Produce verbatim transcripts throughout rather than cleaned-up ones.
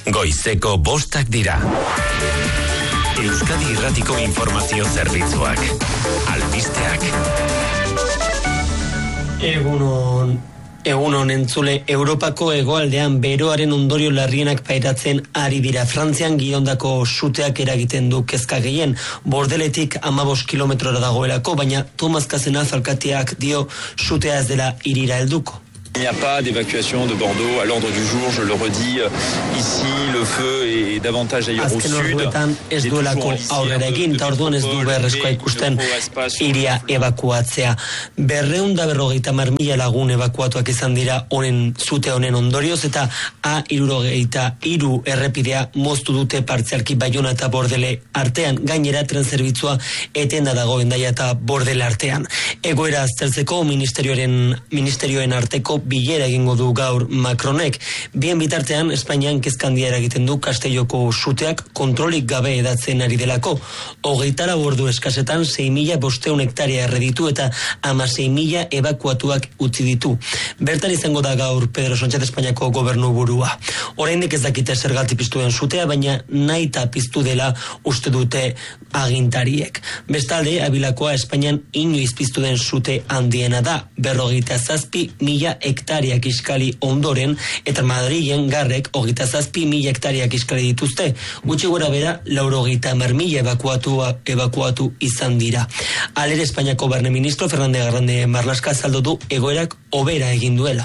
Goizeko bostak dira. Euskadi Irratiko Informazio Zerbitzuak. Albisteak. Egunon, egunon entzule, Europako hegoaldean beroaren ondorio larrienak pairatzen ari dira. Frantzian giondako suteak eragiten du kezka gehien, Bordeletik hamabost kilometrora dagoelako, baina Tomas Casenaz alkateak dio sutea ez dela hirira helduko. Il n'y a pas d'évacuation de Bordeaux à l'ordre du jour, je le redis, ici le feu est davantage ailleurs au sud. Azken orduetan ez duelako aurrera egin, eta orduan ez du beharrezkoa ikusten hiria evakuatzea. Berreun da berrogeita hamar mila lagun evakuatuak izan dira honen zute honen ondorioz, eta A hirurogeita hiru errepidea moztu dute partzialki Baiona eta Bordele artean, gainera tren zerbitzua etenda dago Hendaia eta Bordele artean. Egoera aztertzeko ministerioaren ministerioen arteko bilera egingo du gaur Macronek. Bien bitartean, Espainian kezkandia eragiten du Castelloko suteak kontrolik gabe edatzen ari delako. Hogeitara ordu eskasetan sei mila bosteun hektaria erreditu eta hamasei mila evakuatuak utzi ditu. Bertan izango da gaur Pedro Sánchez Espainiako gobernu burua. Oraindik ez dakite zergatik piztu den sutea, baina nahita piztu dela uste dute agintariek. Bestalde, Abilakoa Espainian inoiz piztu den sute handiena da, berrogeita zazpi mila hektariak iskali ondoren, eta Madrilen Garrek hogeita zazpi mila hektariak iskali dituzte. Gutxi gora bera, laurogeita hamar mila evakuatu, evakuatu izan dira. Alere Espainiako barne ministro Fernande Garrande Marlaska azaldu du egoerak hobera egin duela.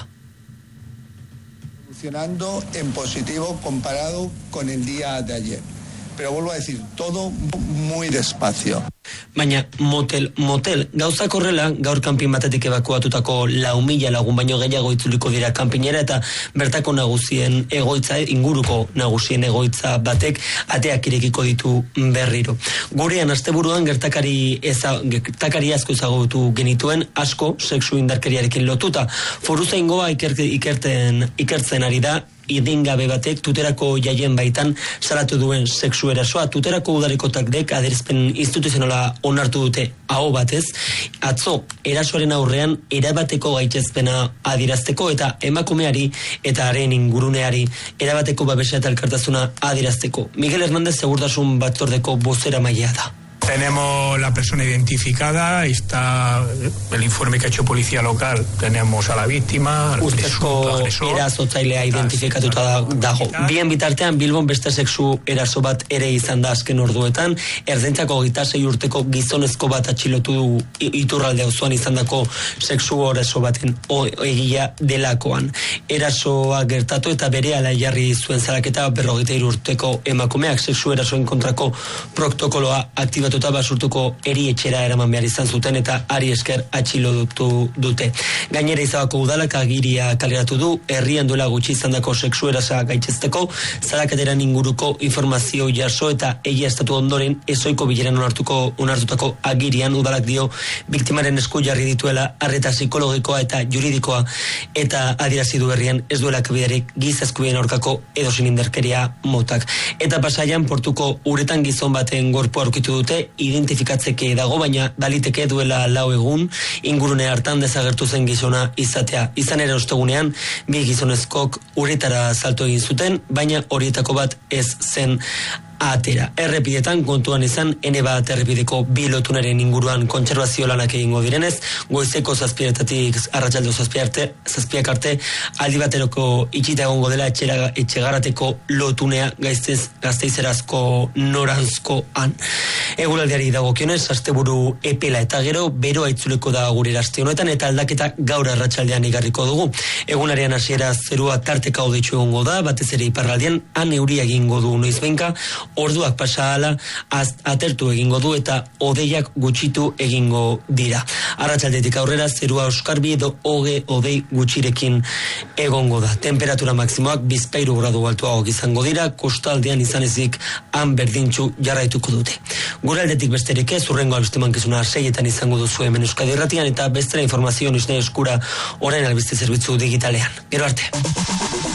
Funcionando en positivo comparado con el día de ayer. Pero vuelvo a decir, todo muy despacio. Baina motel, motel, gauzak horrela, gaur kanpin batetik evakuatutako lau mila lagun baino gehiago itzuliko dira kanpinera, eta bertako nagusien egoitza, inguruko nagusien egoitza batek ateak irekiko ditu berriro. Gurean asteburuan gertakari, eza, gertakari asko ezagutu genituen, asko sexu indarkeriarekin lotuta. Foruzaingoa ikerte, ikerten, ikertzen ari da, idingabe batek tuterako jaien baitan salatu duen sexu erasoa. Tuterako udarekotak dek adierazpen instituzionala onartu dute aho batez, atzo erasoaren aurrean erabateko gaitzespena adierazteko eta emakumeari eta haren inguruneari erabateko babesa eta elkartasuna adierazteko. Miguel Hernández Segurtasun Batzordeko bozeramailea da. Tenemos la persona identificada, está el informe que ha hecho policía local, tenemos a la víctima, al ustezko erasotzailea identifikatuta dago. Bien bitartean Bilbon beste sexu eraso bat ere izan da azken orduetan, erdentzako hogeita sei urteko gizonezko bat atxilotu du Iturralde auzoan izandako sexu eraso baten egia delakoan. Erasoa gertatu eta berehala jarri zuen salaketa berrogeita hiru urteko emakumeak sexu erasoen kontrako protokoloa aktibatu eta basurtuko erietxera eraman behar izan zuten eta ari esker atxilotu dute. Gainera Izabako udalak agiria kaleratu du, herrian duela gutxi izandako sexu erasa gaitzesteko, zalakateran inguruko informazio jaso eta egia estatu ondoren ezoiko bileran onartuko onartutako agirian udalak dio biktimaren esku jarri dituela arreta psikologikoa eta juridikoa eta adierazi du herrian ez duela kabiderik giza eskubideen aurkako edozein indarkeria motak. Eta Pasaian portuko uretan gizon baten gorpua aurkitu dute, identifikatzeke dago, baina daliteke duela lau egun ingurune hartan desagertu zen gizona izatea. Izan ere ostegunean, bi gizonezkok uretara salto egin zuten, baina horietako bat ez zen atera. Errepidetan kontuan izan, ene bat errepideko bi lotunaren inguruan kontserbazio lanak egingo direnez, goizeko zazpietatik arratsaldo zazpiarte, zazpiak arte, aldi bateroko itxita egongo dela etxera, etxegarateko lotunea gaiztez, gazteizerazko noranzkoan. Eguraldiari dagokionez, asteburu epela eta gero, beroa itzuleko da gure aste honetan, eta aldaketa gaur arratsaldean igarriko dugu. Egunarian hasiera zerua tarteka hodeitsu egongo da, batez ere iparraldean, han euria egingo du noizbenka, orduak pasa hala atertu egingo du eta odeiak gutxitu egingo dira. Arratsaldetik aurrera zerua oskarbi edo oge odei gutxirekin egongo da. Temperatura maksimoak bizpahiru gradu altuagoak izango dira, kostaldean izan ezik han berdintxu jarraituko dute. Guraldetik besterik ez, hurrengo albistemankizuna seietan izango duzu hemen Euskadi Irratian eta bestera informazio nizne eskura orain albiste zerbitzu digitalean. Gero arte.